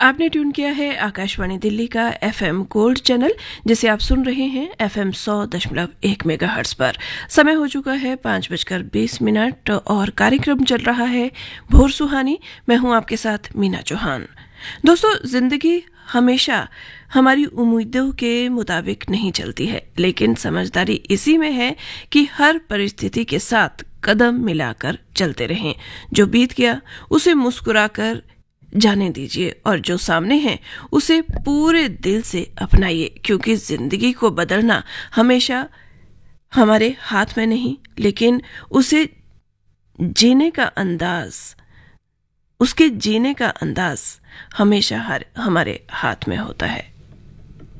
आपने ट्यून किया है आकाशवाणी दिल्ली का FM गोल्ड चैनल, जिसे आप सुन रहे हैं FM 100.1 मेगाहर्ट्ज पर। समय हो चुका है 5:20 और कार्यक्रम चल रहा है भोर सुहानी। मैं हूं आपके साथ मीना चौहान। दोस्तों, जिंदगी हमेशा हमारी उम्मीदों के मुताबिक नहीं चलती है, लेकिन समझदारी इसी में है कि हर परिस्थिति के साथ कदम मिलाकर चलते रहें। जो बीत गया उसे मुस्कुराकर जाने दीजिए और जो सामने है उसे पूरे दिल से अपनाइए, क्योंकि जिंदगी को बदलना हमेशा हमारे हाथ में नहीं, लेकिन उसके जीने का अंदाज हमेशा हमारे हाथ में होता है।